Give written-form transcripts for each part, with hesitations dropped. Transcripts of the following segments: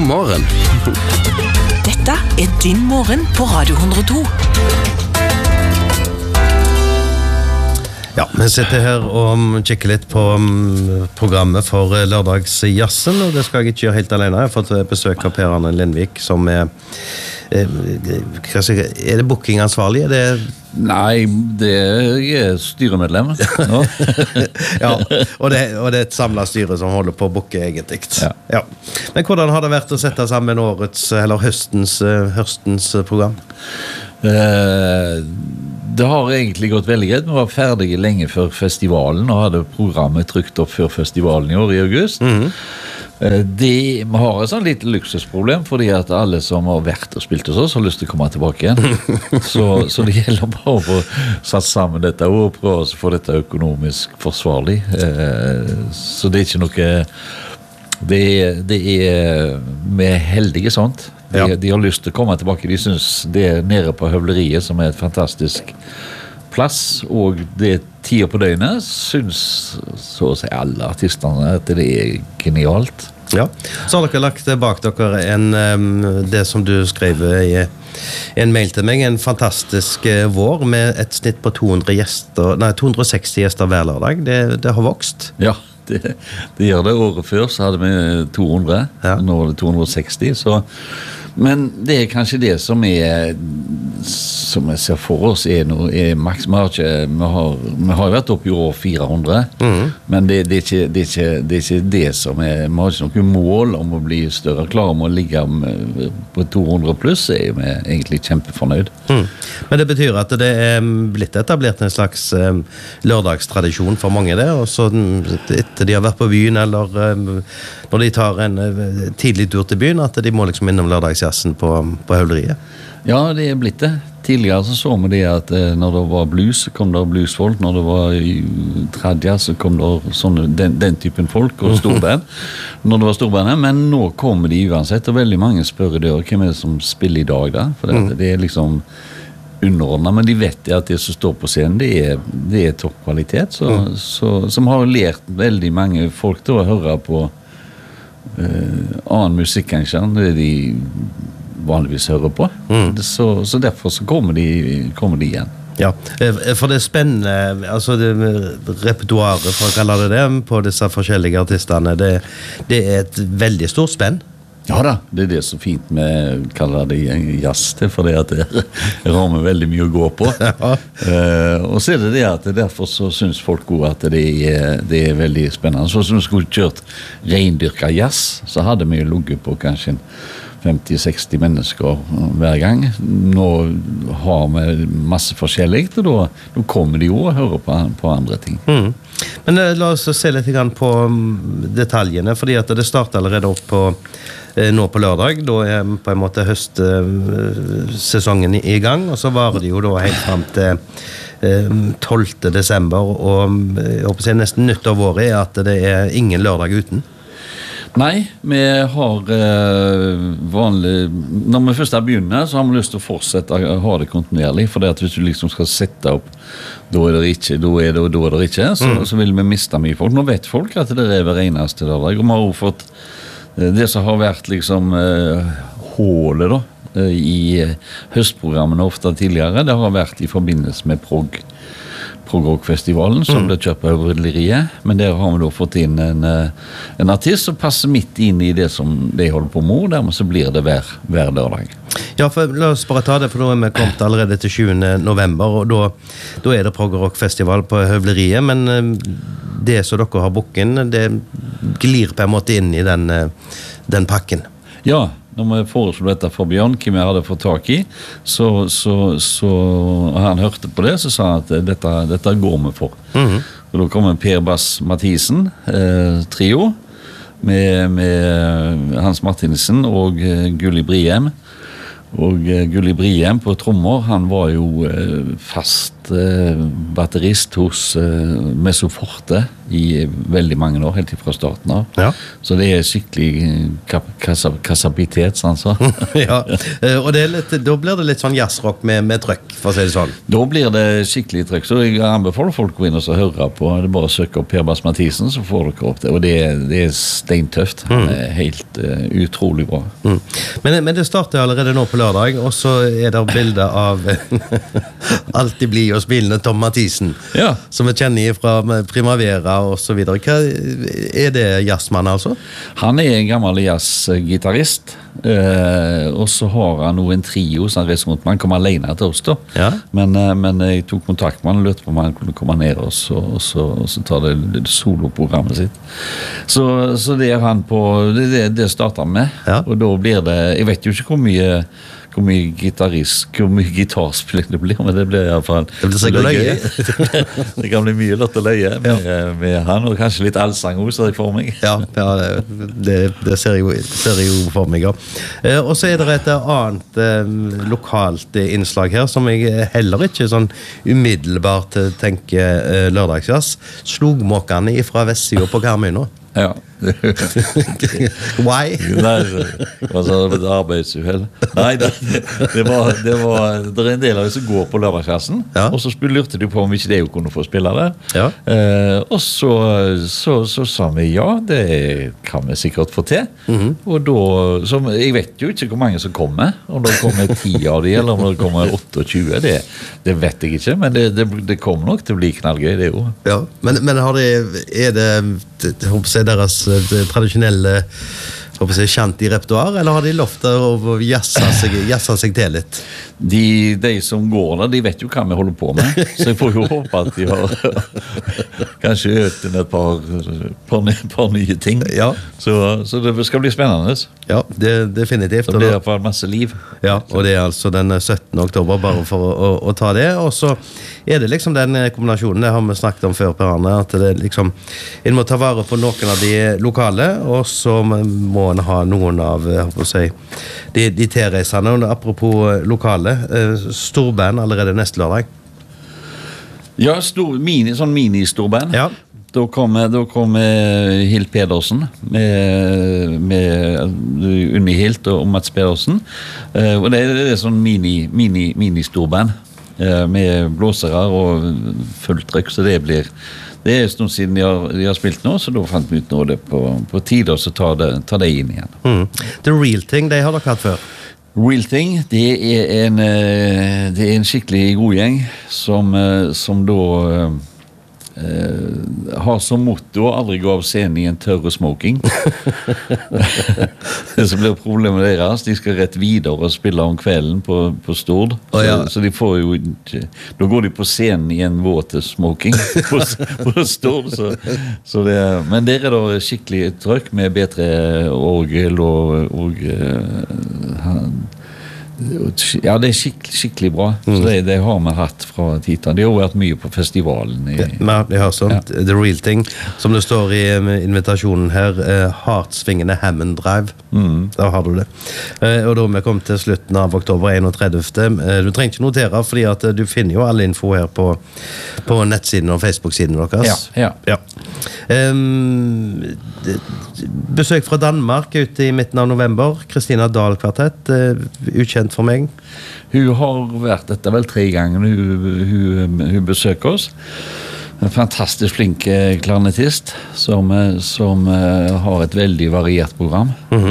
God morgen. Dette din morgen på Radio 102. Ja, vi sitter her og kikker litt på programmet for lørdagsjazzen, og det skal jeg ikke gjøre helt alene. Jeg har fått besøk av Per Arne Lindvik, som er det bookingansvarlig? Nei, det er styremedlem. Ja, og det er et samlet styre som holder på å booke egentlig. Ja. Men hvordan har det vært å sette sammen årets, eller høstens program? Det har egentlig gått veldig greit. Vi var ferdige lenge før festivalen og hadde programmet trykt opp før festivalen i år i august. Vi har et sånn lite luksusproblem fordi at alle som har vært og spilt hos oss har lyst til å komme tilbake igjen. Så det gjelder bare å få satt sammen dette og prøve å få dette økonomisk forsvarlig. Så det er ikke noe... Det er med heldige sånt. De har lyst til å komme tilbake. De synes det er nede på Høvleriet, som er et fantastisk plass, og det er tider på døgnet, synes så å si alle artistene at det er genialt. Ja, så har dere lagt bak dere det som du skrev i en mail til meg, en fantastisk vår med et snitt på 260 gjester hver lørdag. Det har vokst. Ja, det gjør det. Året før så hadde vi 200, nå var det 260, men det er kanskje det som jeg ser for oss er maks. Vi har vært oppe i år 400, men det er ikke det som vi har ikke noe mål om å bli større. Klarer vi å ligge på 200 pluss, er vi egentlig kjempefornøyd. Men det betyr at det er blitt etablert en slags lørdagstradisjon for mange der, og så etter de har vært på byen, eller når de tar en tidlig tur til byen, at de må liksom innom lørdagsjazzen på Høvleriet. Ja, det er blitt det. Tidligere så vi det at når det var blues, så kom det bluesfolk. Når det var tradja, så kom det den typen folk og storband. Når det var storband, men nå kommer de uansett, og veldig mange spør i døra hvem er det som spiller i dag da? For det er liksom underordnet, men de vet at det som står på scenen, det er toppkvalitet, som har lært veldig mange folk til å høre på annen musikk kanskje enn det de vanligvis hører på. Så derfor så kommer de igjen. Ja, for det er spennende, altså det repertoaret, for å kalle det, på disse forskjellige artistene, det er et veldig stort spenn. Ja da, det er det så fint med, kaller det jazz til, for det at det rammer veldig mye å gå på. Og så er det at derfor så synes folk også at det er veldig spennende. Så som vi skulle kjørt reindyrka jazz, så hadde vi jo lugget på kanskje 50-60 mennesker hver gang. Nå har vi masse forskjellig, og da kommer de jo og hører på andre ting. Men la oss se litt på detaljene, fordi at det starter allerede opp nå på lørdag. Da er på en måte høstsesongen i gang, og så varer det jo da helt frem til 12. desember, og jeg håper å si nesten nytt av året er at det er ingen lørdag uten. Nei, vi har vanlig... Når vi først begynner, så har vi lyst til å fortsette å ha det kontinuerlig, for det at hvis du liksom skal sette opp da er det ikke, da er det ikke, så vil vi miste mye folk. Nå vet folk at det er hver eneste lørdag, og vi har jo fått det som har vært liksom hålet da, i høstprogrammene ofte tidligere, det har vært i forbindelse med Prog-Rock-festivalen som ble kjørt på Høvleriet, men der har vi da fått inn en artist som passer midt inn i det som de holder på med, dermed så blir det hver lørdag. Ja, for la oss bare ta det, for nå er vi kommet allerede til 7. november, og da er det Prog-Rock-festival på Høvleriet, men det som dere har boken, det glir på en måte inn i den pakken. Ja, når vi foreslo dette for Bjørn, hvem jeg hadde fått tak i, så han hørte på det, så sa han at dette går vi for. Og da kommer Per Bass Mathisen, trio, med Hans Martinsen og Gulli Briem. Og Gulli Briem på trommer, han var jo fast batterist hos Mesoforte Ja. veldig mange år, helt fra starten av. Ja. Så det skikkelig kassabilitet, sånn så. Ja, og da blir det litt sånn jazzrock med trøkk, for å si det sånn. Da blir det skikkelig trøkk, så jeg anbefaler folk å gå inn og høre på. Det er bare å søke opp Per Bass Mathisen, så får dere opp det. Og det steintøft. Det helt utrolig bra. Men det starter allerede nå på lørdag, og så det bilder av alltid blid og smilende Tom Mathisen, Ja. som vi kjenner fra Primavera og så videre. Hva det jazzmann, altså? Han en gammel jazzgitarrist, og så har han nå en trio som han reiser rundt med. Han kom alene til oss da, Ja. men jeg tok kontakt med han og lurte på om han kunne komme ned og så ta det soloprogrammet sitt. Så det han på, det starter han med, Ja. og da blir det, jeg vet jo ikke hvor mye gitarspilling det blir, men det blir i alle fall Det blir sikkert løye. Det kan bli mye lott og løye med han, og kanskje litt allsang også, ser jeg for meg. Ja, det ser jeg jo for meg, ja. Og så det et annet lokalt innslag her, som jeg heller ikke sånn umiddelbart tenker lørdagsjazz. Slogmåkene fra Vestsida på Karmøy nå. Ja. Why? Nei, det var et arbeidsuhell. Nei, det er en del av de som går på lørdagsklassen, Ja. og så lurte de på om ikke de kunne få spille det. Ja. Og så sa vi ja, det kan vi sikkert få til. Og da, jeg vet jo ikke hvor mange som kommer, om det kommer 10 av de, eller om det kommer 28, det vet jeg ikke, men det kommer nok til å bli knallgøy, det jo. Ja, men har det deres tradisjonelle kjent i repertoar, eller har de lov til å jazze seg til litt? De som går der, de vet jo hva vi holder på med, så jeg får jo håpe at de har kanskje økt inn et par nye ting. Ja. Så det skal bli spennende. Ja, definitivt. Det blir i hvert fall masse liv. Ja, og det altså den 17. oktober, bare for å ta det. Og så det liksom den kombinasjonen, det har vi snakket om før, Per Arne, at det liksom, en må ta vare på noen av de lokale, og så må en ha noen av, jeg håper å si, de tilreisende. Og apropos lokale, storband allerede neste lørdag. Ja, sånn mini-storband. Ja. Da kom Hilt Pedersen med Unni Hilt og Mats Pedersen. Og det sånn mini-storband med blåsere og fullt trykk, så det en stund siden de har spilt nå, så da fant vi ut nå det på tide, og så ta det inn igjen. The Real Thing, de har dere hatt før. Real Thing, det en skikkelig god gjeng som da har som motto å aldri gå av scenen i en tørre smoking. Det som blir problemet deres, de skal rett videre og spille om kvelden på Stord, så de får jo ikke, da går de på scenen i en våte smoking på Stord, men der det skikkelig trøkk med bedre orgel og ja, det skikkelig bra. Så det har vi hatt fra tiden. De har jo vært mye på festivalen. Vi har sånt, The Real Thing, som det står i invitasjonen her, hardsvingende Hammond Drive. Da har du det. Og da vi kom til slutten av oktober 31. Du trenger ikke notere, fordi at du finner jo all info her på nettsiden og Facebook-siden deres. Ja. Besøk fra Danmark ute i midten av november. Kristina Dahl Kvartett, ukjent for meg. Hun har vært dette vel 3 ganger hun besøker oss. En fantastisk flink klarnettist som har et veldig variert program.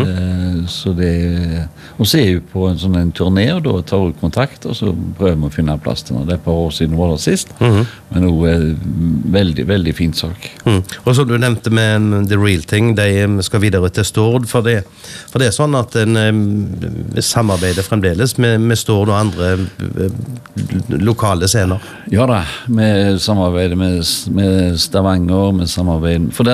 Og så hun på en turné, og da tar hun kontakt, og så prøver vi å finne plass til henne. Det et par år siden var det sist, men hun veldig, veldig fin sak. Og som du nevnte med The Real Thing, de skal videre til Stord, for det sånn at en samarbeider fremdeles med Stord og andre lokale scener. Ja da, vi samarbeider med Stavanger, med samarbeid, for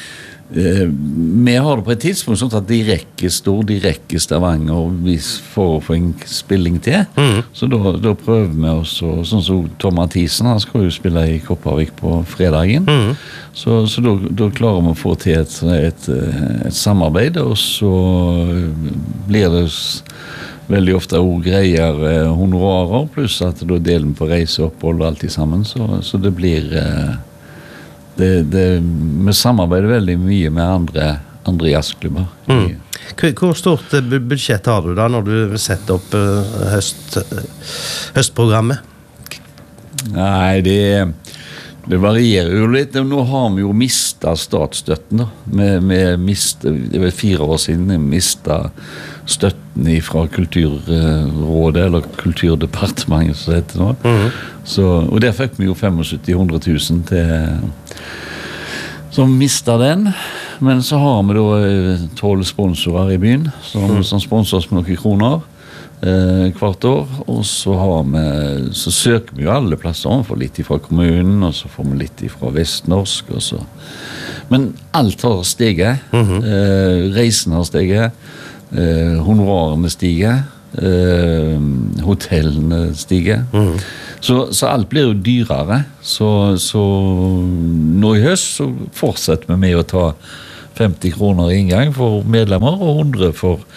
vi har det på et tidspunkt sånn at de rekker Stord, de rekker Stavanger for å få en spilling til, så da prøver vi også, sånn som Tom Mathisen, han skal jo spille i Kopervik på fredagen, så da klarer vi å få til et samarbeid, og så blir det veldig ofte også greier honorarer, pluss at da deler vi på reiseopphold og alt i sammen, så det blir Vi samarbeider veldig mye med andre jazzklubber. Hvor stort budsjett har du da når du setter opp høstprogrammet? Nei, det varierer jo litt. Nå har vi jo mistet statsstøtten da. Det var 4 år siden vi mistet støtten fra Kulturrådet, eller Kulturdepartementet, som det heter nå. Og der fikk vi jo 75-100 000 til, som mistet den. Men så har vi da 12 sponsorer i byen, som sponsorer oss med noen kroner hvert år, og så søker vi jo alle plasser, vi får litt fra kommunen, og så får vi litt fra Vestnorsk, og så. Men alt har steget, reisen har steget, honorarene stiger, hotellene stiger, så alt blir jo dyrere, så nå i høst så fortsetter vi med å ta 50 kroner i inngang for medlemmer, og 100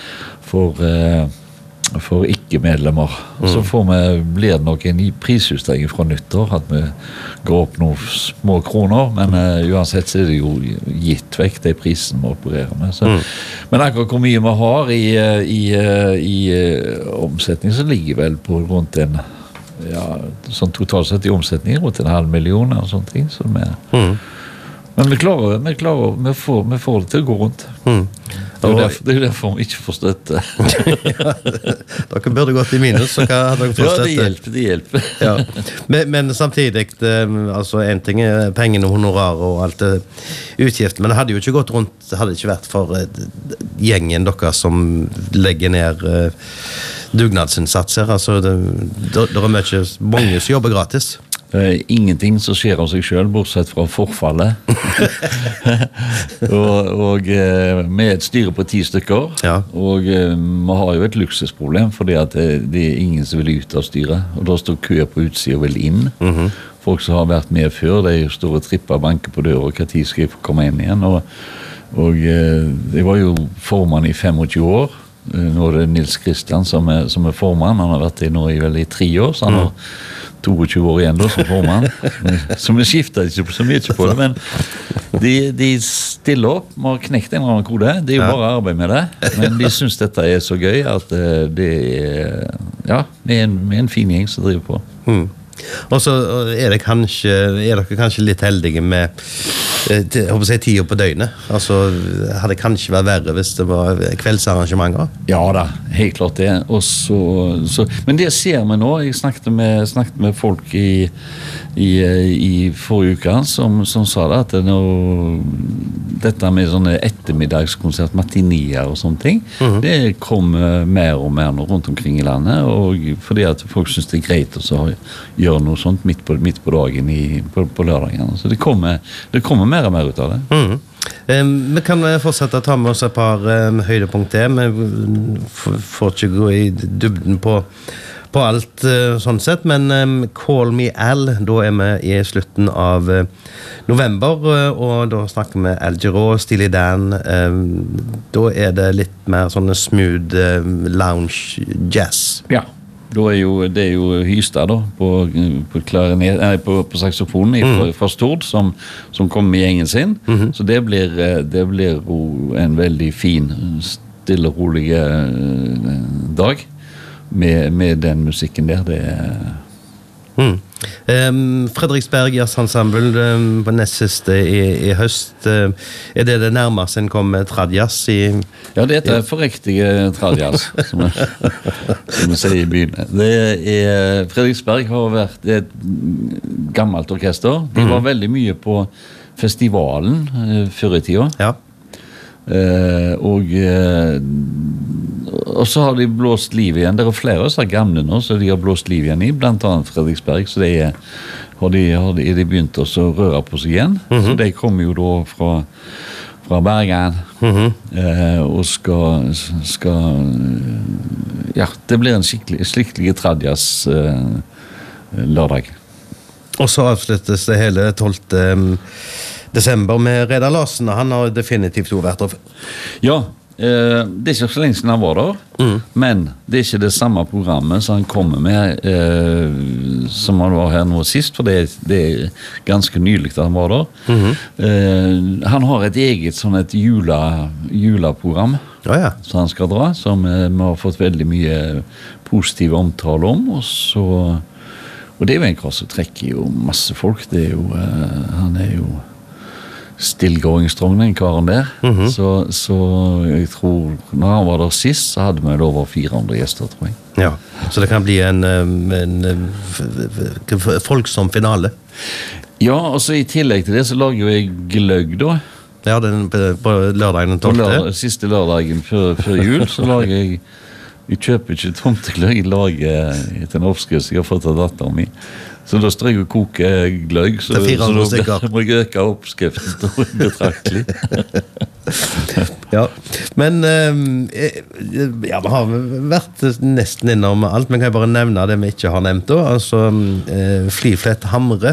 for ikke-medlemmer. Så blir det nok en prisjustering fra nyttår, at vi går opp noen små kroner, men uansett så er det jo gitt vekk de prisene vi opererer med. Men akkurat hvor mye vi har i omsetning, så ligger vel på rundt sånn totalt sett i omsetning rundt 500 000 og sånne ting. Men vi får det til å gå rundt. Det er jo derfor vi ikke får støtte. Dere burde gått i minus, så hadde dere fått støtte. Det hjelper. Ja. Men samtidig, altså en ting er pengene, honorar og alt det utgift, men det hadde jo ikke gått rundt, det hadde ikke vært for gjengen dere som legger ned dugnadsinnsatser. Altså, det er mange som jobber gratis. Ingenting som skjer av seg selv, bortsett fra forfallet. og med et styre på 10 stykker, og vi har jo et luksusproblem, fordi at det er ingen som vil ut av styret, og da står køer på utsiden og vil inn. Folk som har vært med før, de står og tripper banker på døra, hva tid skal jeg få komme inn igjen, og jeg var jo formann i 25 år. Nå er det Nils Kristian som er formann, han har vært i nå i 3 år, så han har 22 år igjen da, som formann. Så vi skifter ikke så mye på det, men de stiller opp, vi har knekt en eller annen kode, det er jo bare arbeid med det, men de synes dette er så gøy at det er en fin gjeng som driver på. Og så er dere kanskje litt heldige med tida på døgnet. Altså, hadde det kanskje vært verre hvis det var kveldsarrangementer? Ja da, helt klart det. Men det ser vi nå. Jeg snakket med folk i forrige uke som sa det, at dette med sånne ettermiddagskonsert, matinier og sånne ting, det kommer mer og mer nå rundt omkring i landet, og fordi at folk synes det er greit å gjøre noe sånt midt på dagen på lørdagen. Så det kommer mer og mer ut av det. Vi kan fortsette å ta med oss et par høydepunkter. Vi får ikke gå i dybden på alt sånn sett, men Call Me Al, da er vi i slutten av november, og da snakker vi Al Jarreau, Steely Dan. Da er det litt mer sånne smooth lounge jazz. Ja. Det er jo Hystad da, på saksofonen fra Stord, som kommer i gjengen sin. Så det blir jo en veldig fin, stille og rolig dag med den musikken der. Det Fredriksberg Jazzensemble på nest siste i høst. Er det nærmest en kommer tradjazz i? Ja, dette er forriktige tradjazz, som vi sier i byen. Fredriksberg har vært et gammelt orkester. De var veldig mye på festivalen før i tida. Ja. Og så har de blåst liv igjen. Det er flere av disse gamle nå, så de har blåst liv igjen i, blant annet Fredriksberg, så har de begynt å røre på seg igjen. Så de kommer jo da fra Bergen, og skal det blir en skikkelig tradjazz lørdag. Og så avsluttes det hele 12. desember med Reidar Larsen, og han har definitivt vært der. Ja, det ikke så lenge siden han var der, men det ikke det samme programmet som han kommer med som han var her nå sist, for det ganske nylig da han var der. Han har et eget sånn et juleprogram som han skal dra, som vi har fått veldig mye positiv omtale om, og det jo en kar som trekker jo masse folk. Det jo, han jo still going strong, den karen der. Så jeg tror, når han var der sist, så hadde vi over 400 gjester, tror jeg. Ja, så det kan bli en folksom finale. Ja, og så i tillegg til det, så lager jo jeg gløgg da. Ja, på lørdagen den 12. Siste lørdagen før jul, så lager jeg kjøper ikke tomtegløgg, jeg lager etter en oppskrift jeg har fått av datteren min. Så da står jeg og koker gløgg, så da må jeg øke oppskriften betraktelig. Ja, men vi har vært nesten innom alt, men kan jeg bare nevne det vi ikke har nevnt da, altså Fliflett Hamre,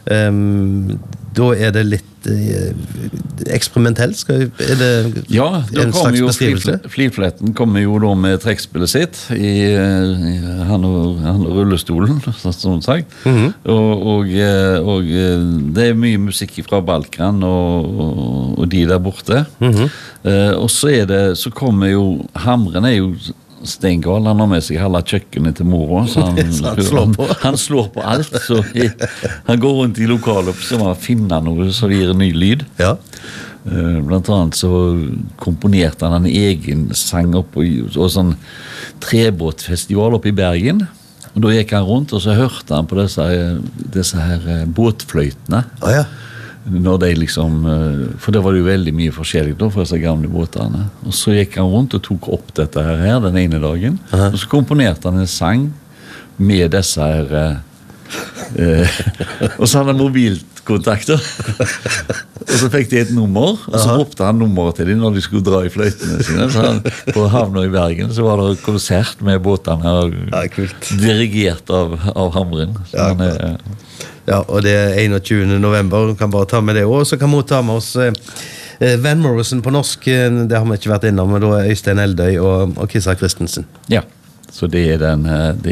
da det litt eksperimentelt, det ja, da en slags jo beskrivelse? Flifletten kommer jo da med trekkspillet sitt i han og rullestolen, sånn sagt. Og det mye musikk fra Balkan og de der borte. Og så kommer jo Hamren jo stengal, han har med seg halve kjøkkenet til moro, så han slår på alt, så han går rundt i lokalet så man finner noe så det gir en ny lyd. Ja. Blant annet så komponerte han en egen sang opp og sånn trebåtfestival oppe i Bergen, og da gikk han rundt og så hørte han på disse her båtfløytene. Ja. Når de liksom, for det var jo veldig mye forskjellig da for disse gamle båtene, og så gikk han rundt og tok opp dette her den ene dagen, og så komponerte han en sang med disse her og så hadde han mobilkontakter og så fikk de et nummer, og så ropte han nummeret til dem når de skulle dra i fløytene sine, så han, på havna i Bergen så var det konsert med båtene dirigert av Hamren, så han ja, og det 21. november, kan bare ta med det også, så kan vi ta med oss Van Morrison på norsk, det har vi ikke vært innom, men da Øystein Eldøy og Kissa Christensen. Ja, så det den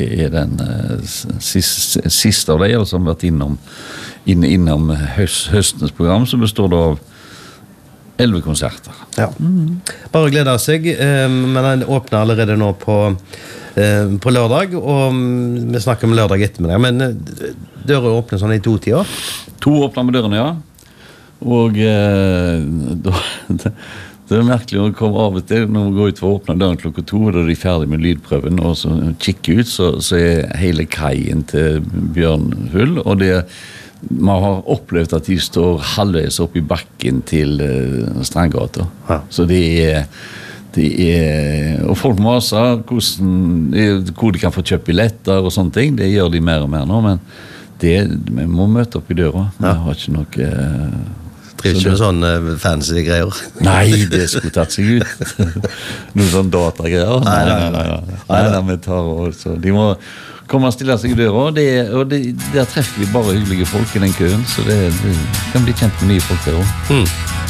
siste av det som har vært innom høstens program, som består av 11 konserter. Ja. Bare gleder seg, men den åpner allerede nå på lørdag, og vi snakker om lørdag ettermiddag, men dører åpner sånn i 2-tida? 2 åpner med dørene, ja. Og det merkelig å komme av og til når vi går ut for å åpne døren klokka 2, da de ferdig med lydprøven, og så kikker ut, så hele kajen til Bjørn full, og man har opplevd at de står halvveis opp i bakken til Strandgata. Ja. Så det og folk maser hvor de kan få kjøpt billetter og sånne ting, det gjør de mer og mer nå, men vi må møte opp i døra. Vi har ikke noe Trives ikke med sånne fancy greier. Nei, det skulle tatt seg ut. Noen sånne datagreier. Nei, vi tar også. De må komme og stille seg i døra, og der treffer vi bare hyggelige folk i den køen, så det kan bli kjent med nye folk der også.